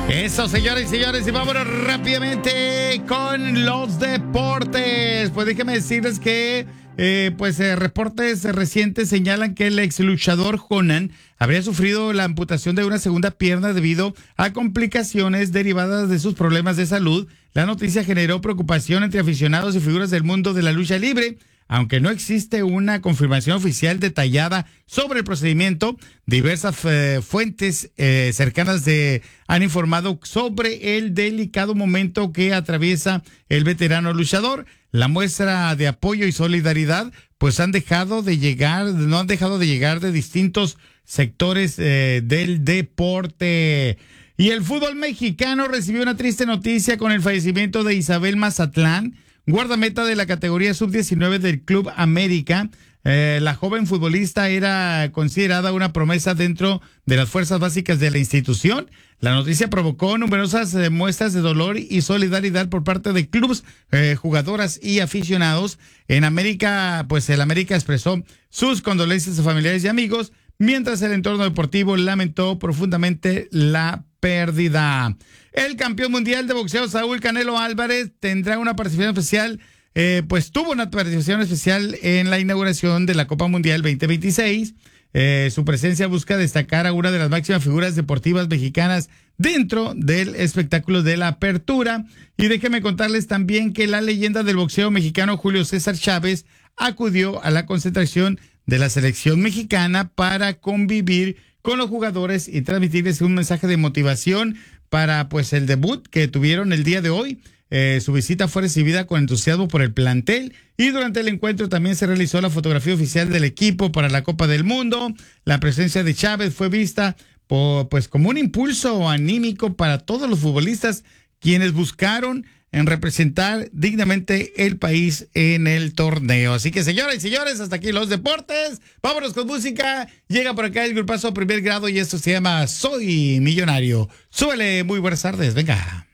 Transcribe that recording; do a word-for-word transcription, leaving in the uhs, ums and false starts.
Eso, señores y señores, y vámonos rápidamente con los deportes. Pues déjenme decirles que eh, pues eh, reportes recientes señalan que el ex luchador Conan habría sufrido la amputación de una segunda pierna debido a complicaciones derivadas de sus problemas de salud. La noticia generó preocupación entre aficionados y figuras del mundo de la lucha libre. Aunque no existe una confirmación oficial detallada sobre el procedimiento, diversas eh, fuentes eh, cercanas de, han informado sobre el delicado momento que atraviesa el veterano luchador. La muestra de apoyo y solidaridad pues han dejado de llegar, no han dejado de llegar de distintos sectores eh, del deporte. Y el fútbol mexicano recibió una triste noticia con el fallecimiento de Isabel Mazatlán, guardameta de la categoría sub diecinueve del Club América. Eh, la joven futbolista era considerada una promesa dentro de las fuerzas básicas de la institución. La noticia provocó numerosas eh, muestras de dolor y solidaridad por parte de clubes, eh, jugadoras y aficionados. En América, pues el América expresó sus condolencias a familiares y amigos, mientras el entorno deportivo lamentó profundamente la pérdida. El campeón mundial de boxeo Saúl Canelo Álvarez tendrá una participación especial, eh, pues tuvo una participación especial en la inauguración de la Copa Mundial veinte veintiséis. Eh, su presencia busca destacar a una de las máximas figuras deportivas mexicanas dentro del espectáculo de la apertura. Y déjenme contarles también que la leyenda del boxeo mexicano Julio César Chávez acudió a la concentración de la selección mexicana para convivir con los jugadores y transmitirles un mensaje de motivación para pues el debut que tuvieron el día de hoy. Eh, su visita fue recibida con entusiasmo por el plantel y durante el encuentro también se realizó la fotografía oficial del equipo para la Copa del Mundo. La presencia de Chávez fue vista por, pues como un impulso anímico para todos los futbolistas quienes buscaron en representar dignamente el país en el torneo. Así que, señoras y señores, hasta aquí los deportes. Vámonos con música. Llega por acá el grupazo Primer Grado y esto se llama Soy Millonario. Súbele, muy buenas tardes, venga.